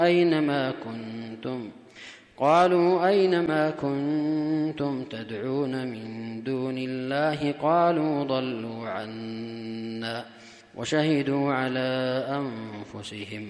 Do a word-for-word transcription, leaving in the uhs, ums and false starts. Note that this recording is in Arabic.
أينما كنتم قالوا أينما كنتم تدعون من دون الله قالوا ضلوا عنا وشهدوا على أنفسهم